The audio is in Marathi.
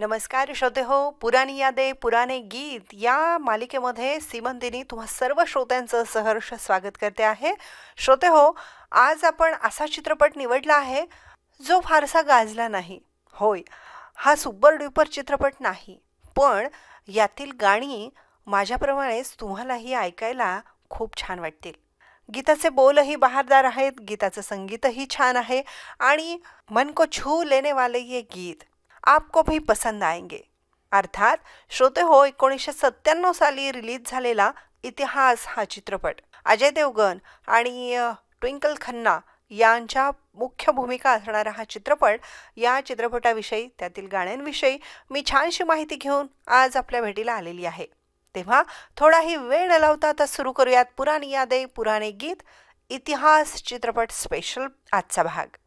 नमस्कार श्रोते हो. पुराणी यादे पुराणे गीत या मालिकेमध्ये सीमंतिनी तुम्हा सर्व श्रोत्यांचं सहर्ष स्वागत करते आहे. श्रोते हो, आज आपण असा चित्रपट निवडला आहे जो फारसा गाजला नाही. होय, हा सुपर डुपर चित्रपट नाही, पण यातील गाणी माझ्याप्रमाणेच तुम्हालाही ऐकायला खूप छान वाटतील. गीताचे बोलही बहारदार आहेत, गीताचं संगीतही छान आहे आणि मन को छू लेने वाले ये गीत आपको भी पसंद आएंगे. अर्थात श्रोते हो, 1997 साली रिलीज झालेला इतिहास हा चित्रपट अजय देवगण आणि ट्विंकल खन्ना यांच्या मुख्य भूमिका असणारा हा चित्रपट. या चित्रपटाविषयी, त्यातील गाण्यांविषयी मी छानशी माहिती घेऊन आज आपल्या भेटीला आलेली आहे. तेव्हा थोडाही वेळ न लावता आता सुरू करूयात पुराणी यादे पुराणे गीत इतिहास चित्रपट स्पेशल आजचा भाग.